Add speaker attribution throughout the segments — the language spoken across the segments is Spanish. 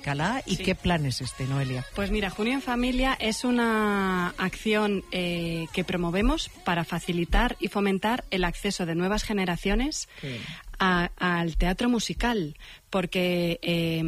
Speaker 1: Musicalá. ¿Y qué plan es este, Noelia?
Speaker 2: Pues mira, Junio en Familia es una acción que promovemos para facilitar y fomentar el acceso de nuevas generaciones al teatro musical, porque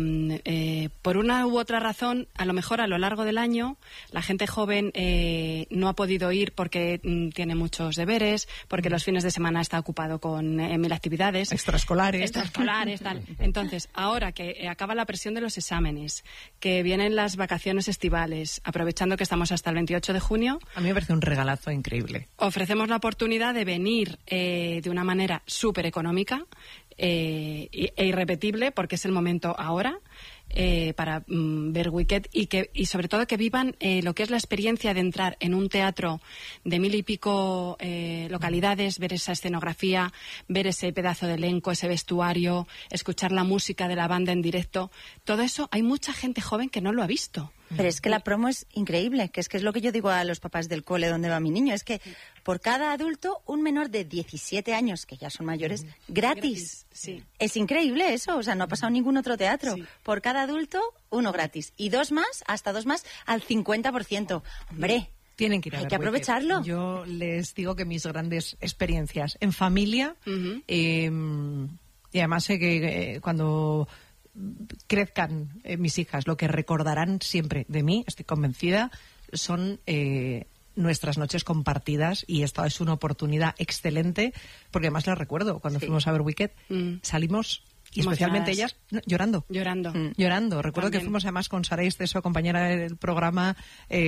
Speaker 2: por una u otra razón, a lo mejor a lo largo del año, la gente joven no ha podido ir porque tiene muchos deberes, porque los fines de semana está ocupado con 1000 actividades.
Speaker 1: Extraescolares,
Speaker 2: tal. Entonces, ahora que acaba la presión de los exámenes, que vienen las vacaciones estivales, aprovechando que estamos hasta el 28 de junio...
Speaker 1: A mí me parece un regalazo increíble.
Speaker 2: Ofrecemos la oportunidad de venir de una manera súper económica e irrepetible, porque es el momento ahora para ver Wicked y sobre todo que vivan lo que es la experiencia de entrar en un teatro de 1000 y pico localidades, ver esa escenografía, ver ese pedazo de elenco, ese vestuario, escuchar la música de la banda en directo. Todo eso hay mucha gente joven que no lo ha visto.
Speaker 3: Pero es que la promo es increíble, que es lo que yo digo a los papás del cole donde va mi niño, es que por cada adulto, un menor de 17 años, que ya son mayores, gratis.
Speaker 2: Sí.
Speaker 3: Es increíble eso, o sea, no ha pasado en ningún otro teatro. Sí. Por cada adulto, uno gratis. Y hasta dos más, al 50%. Hombre,
Speaker 1: tienen que ir a ver
Speaker 3: hay que aprovecharlo.
Speaker 1: Yo les digo que mis grandes experiencias en familia, y además sé que cuando crezcan mis hijas, lo que recordarán siempre de mí, estoy convencida, son nuestras noches compartidas, y esto es una oportunidad excelente, porque además les recuerdo, cuando fuimos a ver Wicked, salimos, y especialmente ellas, llorando. Recuerdo que fuimos además con Sara Esteso, compañera del programa,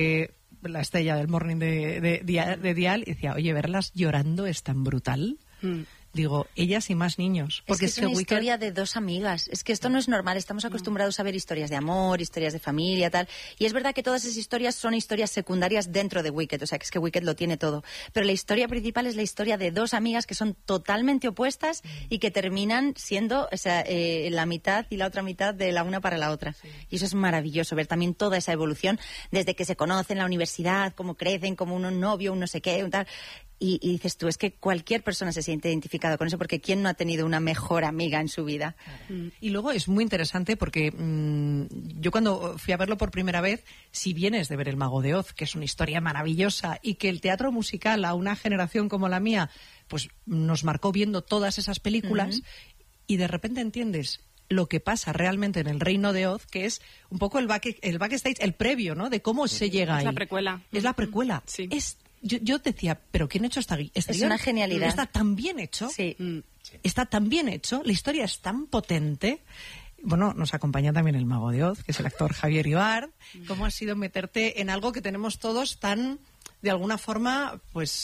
Speaker 1: la estrella del Morning de Dial, y decía, oye, verlas llorando es tan brutal. Digo, ellas y más niños. Porque
Speaker 3: es una historia de dos amigas. Es que esto no es normal. Estamos acostumbrados a ver historias de amor, historias de familia, tal. Y es verdad que todas esas historias son historias secundarias dentro de Wicked. O sea, que es que Wicked lo tiene todo. Pero la historia principal es la historia de dos amigas que son totalmente opuestas y que terminan siendo, o sea, la mitad y la otra mitad de la una para la otra. Sí. Y eso es maravilloso, ver también toda esa evolución desde que se conocen en la universidad, cómo crecen, como un novio, un no sé qué, un tal... Y dices tú, es que cualquier persona se siente identificado con eso, porque ¿quién no ha tenido una mejor amiga en su vida?
Speaker 1: Y luego es muy interesante porque yo cuando fui a verlo por primera vez, si vienes de ver El Mago de Oz, que es una historia maravillosa, y que el teatro musical a una generación como la mía pues nos marcó viendo todas esas películas, y de repente entiendes lo que pasa realmente en el Reino de Oz, que es un poco el backstage, el previo, ¿no? De cómo se llega ahí.
Speaker 2: Es la precuela.
Speaker 1: Es la precuela.
Speaker 2: Sí.
Speaker 1: Yo decía, ¿pero quién ha hecho esta guía?
Speaker 3: Es una genialidad.
Speaker 1: Está tan bien hecho.
Speaker 3: Sí.
Speaker 1: Está tan bien hecho. La historia es tan potente. Bueno, nos acompaña también el Mago de Oz, que es el actor Javier Ibart. ¿Cómo ha sido meterte en algo que tenemos todos tan, de alguna forma, pues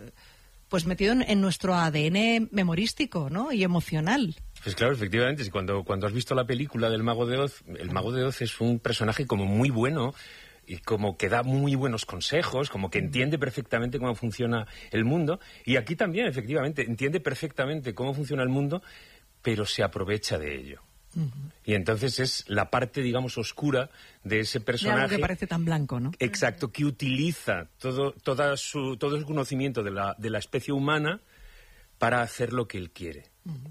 Speaker 1: metido en nuestro ADN memorístico, ¿no? Y emocional?
Speaker 4: Pues claro, efectivamente, cuando has visto la película del Mago de Oz, el Mago de Oz es un personaje como muy bueno, y como que da muy buenos consejos, como que entiende perfectamente cómo funciona el mundo. Y aquí también, efectivamente, entiende perfectamente cómo funciona el mundo, pero se aprovecha de ello. Y entonces es la parte, digamos, oscura de ese personaje.
Speaker 1: De algo que parece tan blanco, ¿no?
Speaker 4: Exacto, que utiliza todo el conocimiento de la especie humana para hacer lo que él quiere.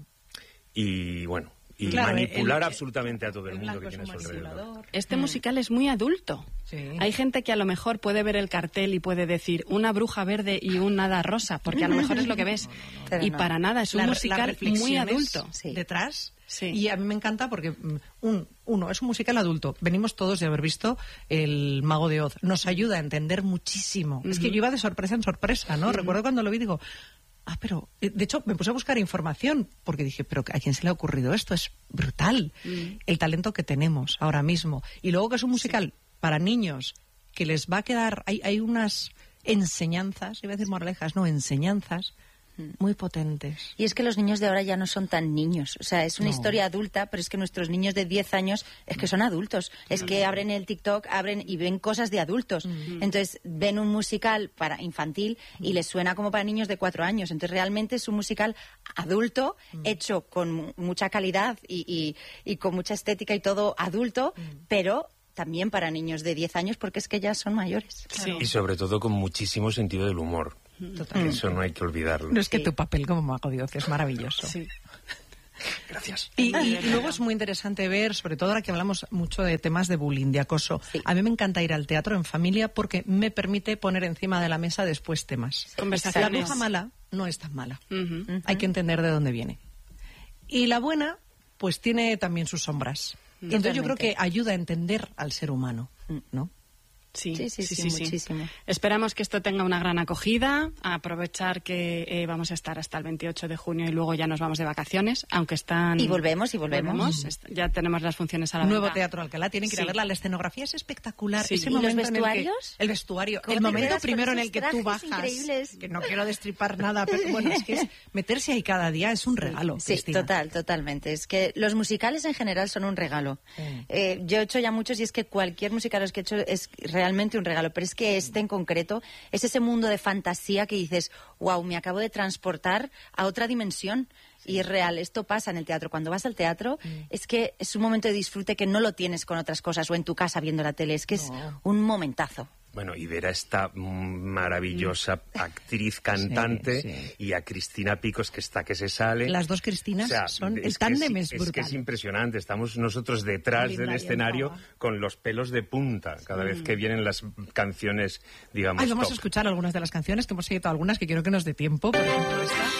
Speaker 4: Y bueno... Y claro, manipular absolutamente a todo el mundo que tiene a su alrededor.
Speaker 2: Este musical es muy adulto. Sí. Hay gente que a lo mejor puede ver el cartel y puede decir una bruja verde y un hada rosa, porque a lo mejor es lo que ves. Y para nada, es un musical muy adulto.
Speaker 1: Detrás. Sí. Y a mí me encanta porque, uno, es un musical adulto. Venimos todos de haber visto El Mago de Oz. Nos ayuda a entender muchísimo. Es que yo iba de sorpresa en sorpresa, ¿no? Recuerdo cuando lo vi, digo... pero de hecho me puse a buscar información porque dije, pero ¿a quién se le ha ocurrido esto? Es brutal el talento que tenemos ahora mismo. Y luego que es un musical para niños que les va a quedar... Hay unas enseñanzas, iba a decir moralejas, no, enseñanzas muy potentes.
Speaker 3: Y es que los niños de ahora ya no son tan niños. O sea, es una historia adulta, pero es que nuestros niños de 10 años es que son adultos. Es que abren el TikTok, abren y ven cosas de adultos. Entonces, ven un musical para infantil y les suena como para niños de 4 años. Entonces, realmente es un musical adulto, hecho con mucha calidad y con mucha estética y todo adulto, pero también para niños de 10 años, porque es que ya son mayores.
Speaker 4: Sí. Y sobre todo con muchísimo sentido del humor. Total. Eso no hay que olvidarlo.
Speaker 1: No, es que tu papel como Mago de Oz es maravilloso. Sí.
Speaker 4: Gracias.
Speaker 1: Y luego es muy interesante ver, sobre todo ahora que hablamos mucho de temas de bullying, de acoso.
Speaker 3: Sí.
Speaker 1: A mí me encanta ir al teatro en familia porque me permite poner encima de la mesa después temas.
Speaker 2: Conversaciones.
Speaker 1: La bruja mala no es tan mala.
Speaker 2: Ujú.
Speaker 1: Hay que entender de dónde viene. Y la buena, pues tiene también sus sombras. Y entonces yo creo que ayuda a entender al ser humano, ¿no?
Speaker 2: Sí,
Speaker 3: Sí, muchísimo.
Speaker 2: Esperamos que esto tenga una gran acogida, a aprovechar que vamos a estar hasta el 28 de junio y luego ya nos vamos de vacaciones, aunque están...
Speaker 3: Y volvemos.
Speaker 2: Ya tenemos las funciones a la
Speaker 1: Nuevo
Speaker 2: venta.
Speaker 1: Teatro Alcalá, tienen que ir a
Speaker 2: Sí.
Speaker 1: verla. La escenografía es espectacular.
Speaker 2: Sí.
Speaker 1: Ese
Speaker 3: ¿Y los
Speaker 1: momento en el que-
Speaker 3: vestuarios?
Speaker 1: el vestuario.
Speaker 3: ¿Cómo
Speaker 1: El
Speaker 3: te
Speaker 1: momento
Speaker 3: quedas con
Speaker 1: primero en
Speaker 3: esos
Speaker 1: el que tú
Speaker 3: trajes
Speaker 1: bajas.
Speaker 3: increíbles?
Speaker 1: Que no quiero destripar nada, pero bueno, es que es meterse ahí cada día es un regalo,
Speaker 3: Sí,
Speaker 1: Cristina.
Speaker 3: totalmente. Es que los musicales en general son un regalo. Yo he hecho ya muchos y es que cualquier musical que he hecho es realmente un regalo, pero es que este en concreto es ese mundo de fantasía que dices, wow, me acabo de transportar a otra dimensión. Y es real, esto pasa en el teatro. Cuando vas al teatro es que es un momento de disfrute que no lo tienes con otras cosas o en tu casa viendo la tele, es que es un momentazo.
Speaker 4: Bueno, y ver a esta maravillosa actriz cantante
Speaker 1: sí.
Speaker 4: y a Cristina Picos que se sale.
Speaker 1: Las dos Cristinas
Speaker 4: O sea,
Speaker 1: son...
Speaker 4: es
Speaker 1: El tándem es
Speaker 4: que
Speaker 1: brutal.
Speaker 4: es impresionante. Estamos nosotros detrás
Speaker 1: Linda
Speaker 4: del
Speaker 1: y
Speaker 4: escenario
Speaker 1: Elba.
Speaker 4: con los pelos de punta cada vez que vienen las canciones, digamos,
Speaker 1: Ay, vamos
Speaker 4: top.
Speaker 1: a escuchar algunas de las canciones, que hemos seguido algunas que quiero que nos dé tiempo. Por ejemplo, esta.